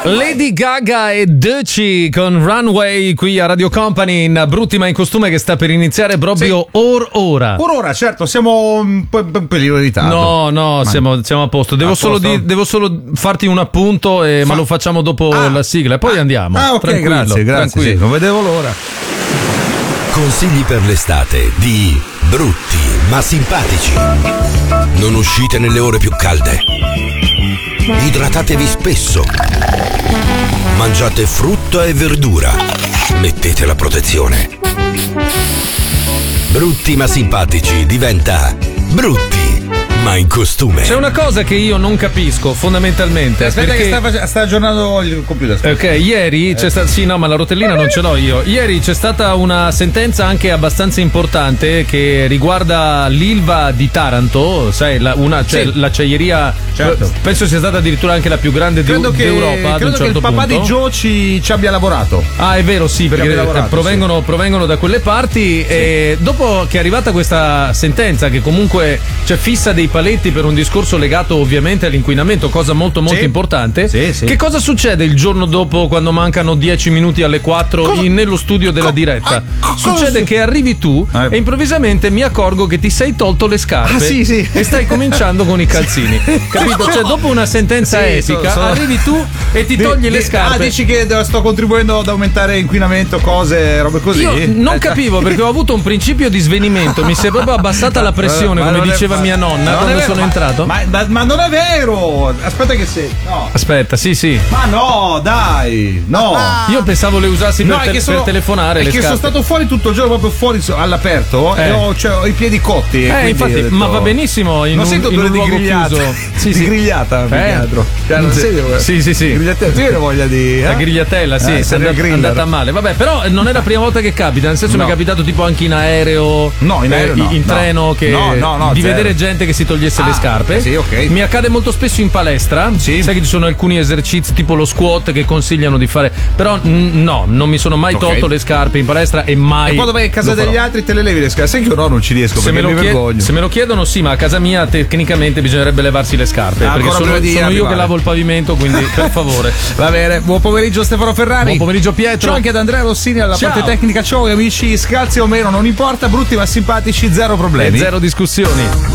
Lady Gaga e Ducci con Runway qui a Radio Company in Brutti ma in costume, che sta per iniziare proprio ora. Ora, certo, siamo un pelino in ritardo. No, siamo a posto. Devo solo farti un appunto, ma lo facciamo dopo la sigla e poi andiamo. Ok, grazie. Sì, non vedevo l'ora. Consigli per l'estate di Brutti ma simpatici. Non uscite nelle ore più calde. Idratatevi spesso. Mangiate frutta e verdura. Mettete la protezione. Brutti ma simpatici diventa Brutti ma in costume. C'è una cosa che io non capisco fondamentalmente. Aspetta, perché... che sta aggiornando il computer. Ok, ieri c'è stata. Sì, no, ma la rotellina non ce l'ho io. Ieri c'è stata una sentenza anche abbastanza importante che riguarda l'Ilva di Taranto, sai, l'acciaieria. Certo. Penso sia stata addirittura anche la più grande d'Europa. Credo che il papà di Joe ci abbia lavorato. Ah, è vero, sì, perché provengono da quelle parti. Sì. E dopo che è arrivata questa sentenza, che comunque fissa dei paletti per un discorso legato ovviamente all'inquinamento, cosa molto importante. Sì. Che cosa succede il giorno dopo, quando mancano 10 minuti alle 4 nello studio della diretta? Succede che arrivi tu e improvvisamente mi accorgo che ti sei tolto le scarpe e stai cominciando con i calzini. Capito? Cioè, dopo una sentenza epica arrivi tu e ti togli le scarpe. Dici che sto contribuendo ad aumentare inquinamento, robe così? Io non capivo, perché ho avuto un principio di svenimento, mi si è proprio abbassata la pressione, come diceva mia nonna quando sono entrato. Ma non è vero! Aspetta che sei. No. Aspetta, sì. Ma no, dai! No! Io pensavo le usassi per telefonare. Perché sono stato fuori tutto il giorno, proprio fuori all'aperto, e ho i piedi cotti. Infatti, detto, ma va benissimo in un luogo chiuso. Di grigliata, Sì. Grigliatella, tu hai voglia di. La grigliatella, sì, è andata male. Vabbè, però non è la prima volta che capita, nel senso mi è capitato tipo anche in aereo. No, in aereo in treno, che di vedere gente che si togliesse le scarpe. Sì, ok. Mi accade molto spesso in palestra. Sì. Sai che ci sono alcuni esercizi tipo lo squat che consigliano di fare. Però no, non mi sono mai tolto le scarpe in palestra e mai. E quando vai a casa degli altri te le levi le scarpe? Sai che io non ci riesco, perché mi vergogno. Se me lo chiedono, sì, ma a casa mia tecnicamente bisognerebbe levarsi le scarpe, perché sono io che lavo il pavimento, quindi per favore. Va bene, buon pomeriggio Stefano Ferrari. Buon pomeriggio Pietro. Ciao anche ad Andrea Rossini alla parte tecnica. Ciao amici, scalzi o meno non importa, brutti ma simpatici, zero problemi. Zero discussioni.